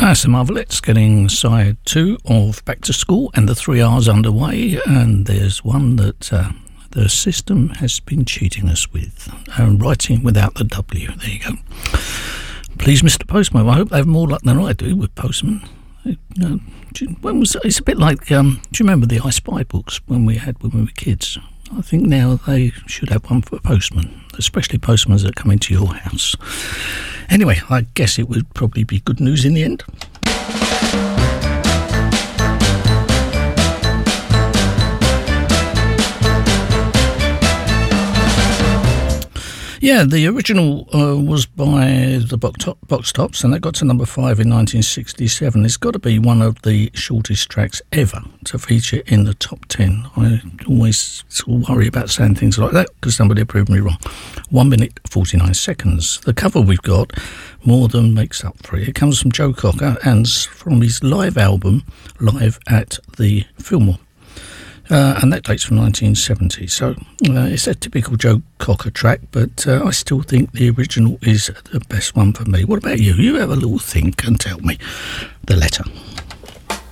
That's the Marvelettes getting side 2 of Back to School, and the 3 R's underway, and there's one that the system has been cheating us with, writing without the W. There you go. Please, Mr. Postman. I hope they have more luck than I do with postmen. It's a bit like, do you remember the I Spy books when we were kids? I think now they should have one for postmen, especially postmen that come into your house. Anyway, I guess it would probably be good news in the end. Yeah, the original was by the Box Tops, and they got to number 5 in 1967. It's got to be one of the shortest tracks ever to feature in the top 10. I always sort of worry about saying things like that because somebody will prove me wrong. 1 minute, 49 seconds. The cover we've got more than makes up for it. It comes from Joe Cocker and from his live album, Live at the Fillmore. And that dates from 1970, so it's a typical Joe Cocker track, but I still think the original is the best one for me. What about you? You have a little think and tell me the letter.